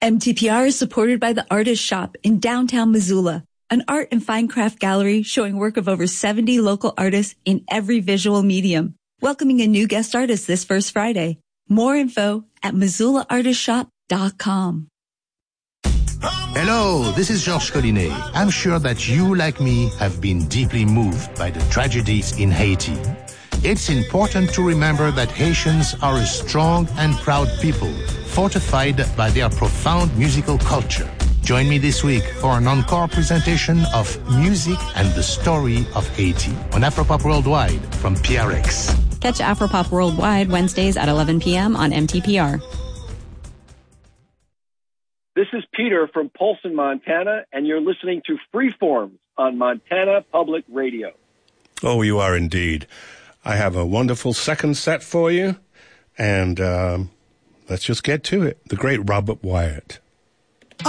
MTPR is supported by the Artist Shop in downtown Missoula, an art and fine craft gallery showing work of over 70 local artists in every visual medium, welcoming a new guest artist this first Friday. More info at MissoulaArtistShop.com. Hello, this is Georges Collinet. I'm sure that you, like me, have been deeply moved by the tragedies in Haiti. It's important to remember that Haitians are a strong and proud people, fortified by their profound musical culture. Join me this week for an encore presentation of Music and the Story of Haiti on Afropop Worldwide from PRX. Catch Afropop Worldwide Wednesdays at 11 p.m. on MTPR. This is Peter from Polson, Montana, and you're listening to Freeforms on Montana Public Radio. Oh, you are indeed. I have a wonderful second set for you, and let's just get to it. The great Robert Wyatt.